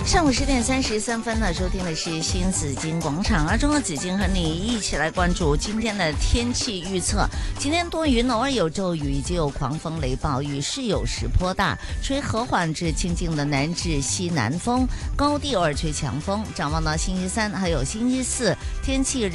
上午10:33呢，收听的是新紫金广场，而中国紫金和你一起来关注今天的天气预测。今天多云，偶尔有骤雨，以及有狂风雷暴，雨势有时颇大，吹和缓至清劲的南至西南风，高地偶尔吹强风。展望到星期三还有星期四，天气